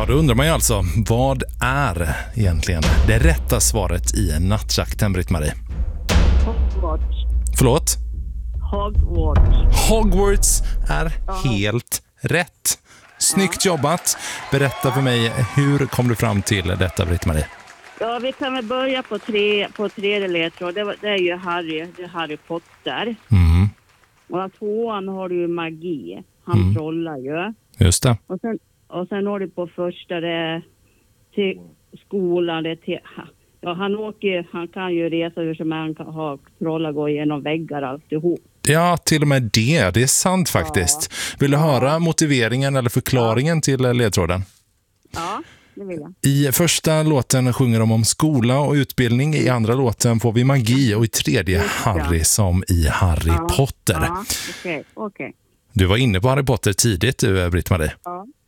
då undrar man ju alltså, vad är egentligen det rätta svaret i nattjakten, Britt-Marie? Hogwarts. Förlåt? Hogwarts. Hogwarts är helt rätt. Snyggt jobbat. Berätta för mig, hur kom du fram till detta, Britt-Marie? Ja, vi kan väl börja på tredje ledtråd. Det är ju Harry Potter. Mm. Och tvåan har du ju magi. Han trollar ju. Just det. Och sen har du på första det till skolan. Det till, ja, han kan ju resa hur som han kan ha trollar gå igenom väggar alltihop. Ja, till och med det är sant faktiskt. Vill du höra motiveringen eller förklaringen till ledtråden? Ja, det vill jag. I första låten sjunger de om skola och utbildning. I andra låten får vi magi. Och i tredje Harry som i Harry Potter. Ja, okej. Du var inne på Harry Potter tidigt, du, Britt-Marie. Ja.